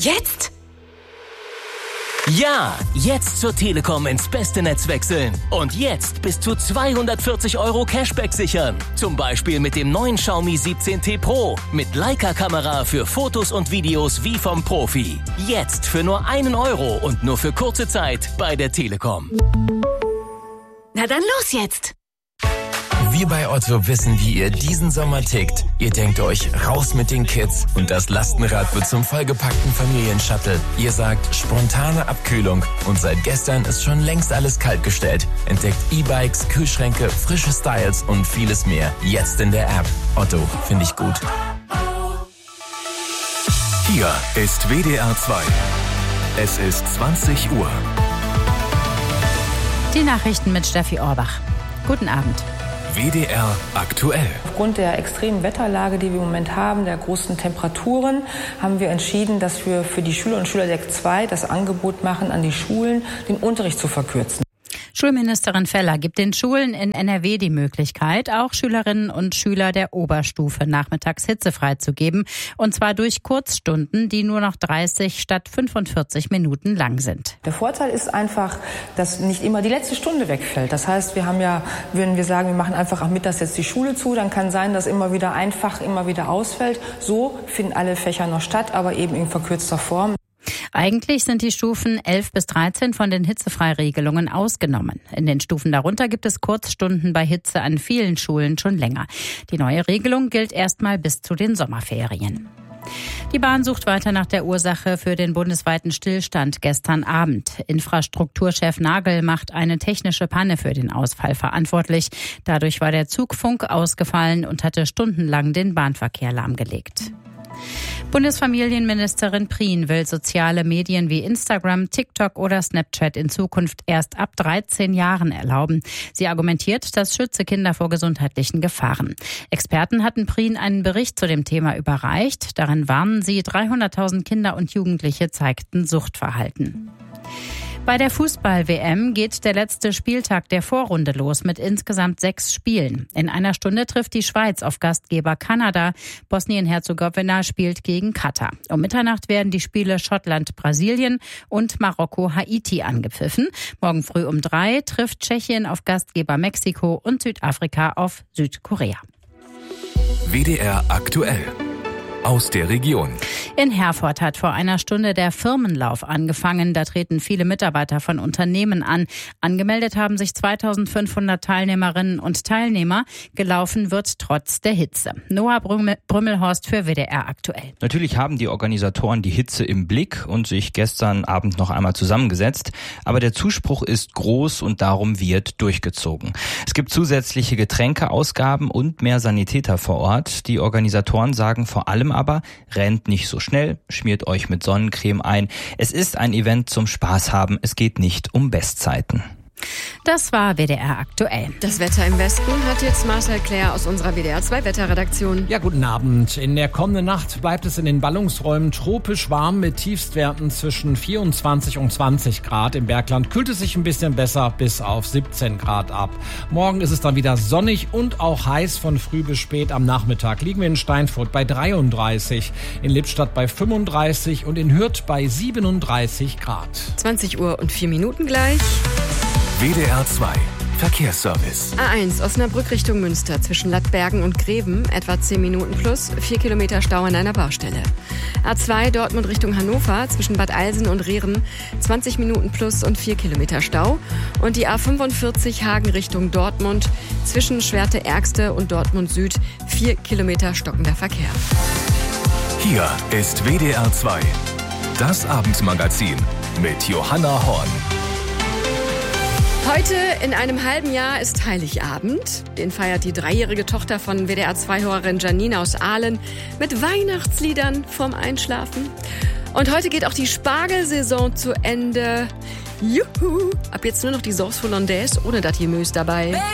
Jetzt? Ja, jetzt zur Telekom ins beste Netz wechseln. Und jetzt bis zu 240 € Cashback sichern. Zum Beispiel mit dem neuen Xiaomi 17T Pro. Mit Leica-Kamera für Fotos und Videos wie vom Profi. Jetzt für nur 1 € und nur für kurze Zeit bei der Telekom. Na dann los jetzt! Wir bei Otto wissen, wie ihr diesen Sommer tickt. Ihr denkt euch, raus mit den Kids und das Lastenrad wird zum vollgepackten Familienshuttle. Ihr sagt, spontane Abkühlung und seit gestern ist schon längst alles kaltgestellt. Entdeckt E-Bikes, Kühlschränke, frische Styles und vieles mehr. Jetzt in der App. Otto, finde ich gut. Hier ist WDR 2. Es ist 20 Uhr. Die Nachrichten mit Steffi Orbach. Guten Abend. WDR aktuell. Aufgrund der extremen Wetterlage, die wir im Moment haben, der großen Temperaturen, haben wir entschieden, dass wir für die Schüler und Schüler der 2 das Angebot machen, an die Schulen den Unterricht zu verkürzen. Schulministerin Feller gibt den Schulen in NRW die Möglichkeit, auch Schülerinnen und Schüler der Oberstufe nachmittags hitzefrei zu geben. Und zwar durch Kurzstunden, die nur noch 30 statt 45 Minuten lang sind. Der Vorteil ist einfach, dass nicht immer die letzte Stunde wegfällt. Das heißt, wir haben ja, wenn wir sagen, wir machen einfach am Mittags jetzt die Schule zu, dann kann sein, dass immer wieder ein Fach immer wieder ausfällt. So finden alle Fächer noch statt, aber eben in verkürzter Form. Eigentlich sind die Stufen 11 bis 13 von den Hitzefreiregelungen ausgenommen. In den Stufen darunter gibt es Kurzstunden bei Hitze an vielen Schulen schon länger. Die neue Regelung gilt erstmal bis zu den Sommerferien. Die Bahn sucht weiter nach der Ursache für den bundesweiten Stillstand gestern Abend. Infrastrukturchef Nagel macht eine technische Panne für den Ausfall verantwortlich. Dadurch war der Zugfunk ausgefallen und hatte stundenlang den Bahnverkehr lahmgelegt. Bundesfamilienministerin Prien will soziale Medien wie Instagram, TikTok oder Snapchat in Zukunft erst ab 13 Jahren erlauben. Sie argumentiert, das schütze Kinder vor gesundheitlichen Gefahren. Experten hatten Prien einen Bericht zu dem Thema überreicht. Darin warnen sie, 300.000 Kinder und Jugendliche zeigten Suchtverhalten. Bei der Fußball-WM geht der letzte Spieltag der Vorrunde los mit insgesamt 6 Spielen. In einer Stunde trifft die Schweiz auf Gastgeber Kanada. Bosnien-Herzegowina spielt gegen Katar. Um Mitternacht werden die Spiele Schottland-Brasilien und Marokko-Haiti angepfiffen. Morgen früh um 3 trifft Tschechien auf Gastgeber Mexiko und Südafrika auf Südkorea. WDR aktuell. Aus der Region. In Herford hat vor einer Stunde der Firmenlauf angefangen. Da treten viele Mitarbeiter von Unternehmen an. Angemeldet haben sich 2500 Teilnehmerinnen und Teilnehmer. Gelaufen wird trotz der Hitze. Noah Brümmelhorst für WDR aktuell. Natürlich haben die Organisatoren die Hitze im Blick und sich gestern Abend noch einmal zusammengesetzt. Aber der Zuspruch ist groß und darum wird durchgezogen. Es gibt zusätzliche Getränkeausgaben und mehr Sanitäter vor Ort. Die Organisatoren sagen vor allem aber, rennt nicht so schnell, schmiert euch mit Sonnencreme ein. Es ist ein Event zum Spaß haben, es geht nicht um Bestzeiten. Das war WDR aktuell. Das Wetter im Westen hat jetzt Marcel Claire aus unserer WDR 2 Wetterredaktion. Ja, guten Abend. In der kommenden Nacht bleibt es in den Ballungsräumen tropisch warm mit Tiefstwerten zwischen 24 und 20 Grad. Im Bergland kühlt es sich ein bisschen besser bis auf 17 Grad ab. Morgen ist es dann wieder sonnig und auch heiß von früh bis spät am Nachmittag. Liegen wir in Steinfurt bei 33, in Lippstadt bei 35 und in Hürth bei 37 Grad. 20 Uhr und 4 Minuten gleich. WDR 2 Verkehrsservice. A1 Osnabrück Richtung Münster zwischen Lattbergen und Greven etwa 10 Minuten plus, 4 Kilometer Stau an einer Baustelle. A2 Dortmund Richtung Hannover zwischen Bad Eilsen und Rehren 20 Minuten plus und 4 Kilometer Stau. Und die A45 Hagen Richtung Dortmund zwischen Schwerte-Ergste und Dortmund Süd 4 Kilometer stockender Verkehr. Hier ist WDR 2. Das Abendmagazin mit Johanna Horn. Heute in einem halben Jahr ist Heiligabend. Den feiert die 3-jährige Tochter von WDR-2-Hörerin Janine aus Aalen mit Weihnachtsliedern vorm Einschlafen. Und heute geht auch die Spargelsaison zu Ende. Juhu! Ab jetzt nur noch die Sauce Hollandaise ohne das Gemüse dabei.